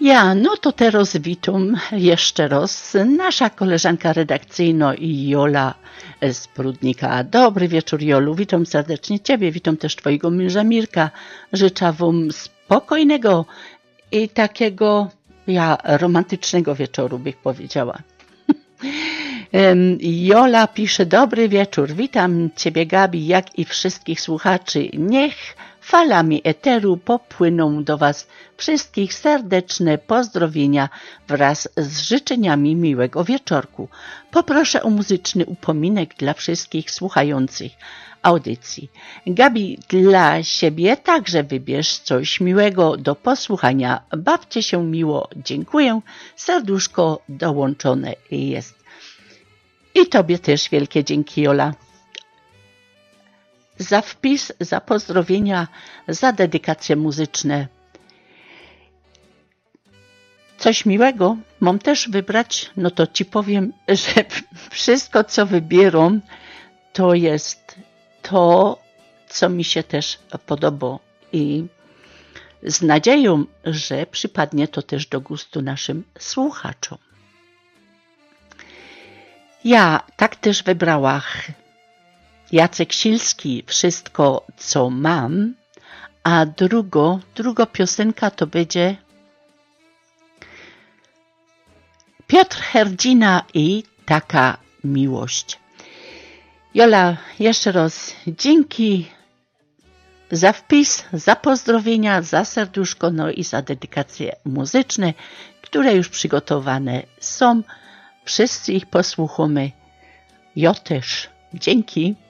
Ja, no to teraz witam jeszcze raz nasza koleżanka redakcyjna Jola z Prudnika. Dobry wieczór, Jolu, witam serdecznie Ciebie, witam też Twojego męża Mirka. Życzę Wam spokojnego i takiego, romantycznego wieczoru, bych powiedziała. Jola pisze, dobry wieczór, witam Ciebie, Gabi, jak i wszystkich słuchaczy. Niech falami eteru popłyną do Was wszystkich serdeczne pozdrowienia wraz z życzeniami miłego wieczorku. Poproszę o muzyczny upominek dla wszystkich słuchających audycji. Gabi, dla siebie także wybierz coś miłego do posłuchania. Bawcie się miło. Dziękuję. Serduszko dołączone jest. I Tobie też wielkie dzięki, Jola. Za wpis, za pozdrowienia, za dedykacje muzyczne. Coś miłego mam też wybrać, no to Ci powiem, że wszystko co wybieram to jest to, co mi się też podoba i z nadzieją, że przypadnie to też do gustu naszym słuchaczom. Ja tak też wybrała Jacek Silski, Wszystko co mam, a druga piosenka to będzie Piotr Herdzina i Taka miłość. Jola, jeszcze raz dzięki za wpis, za pozdrowienia, za serduszko, no i za dedykacje muzyczne, które już przygotowane są. Wszyscy ich posłuchamy. Ja też. Dzięki.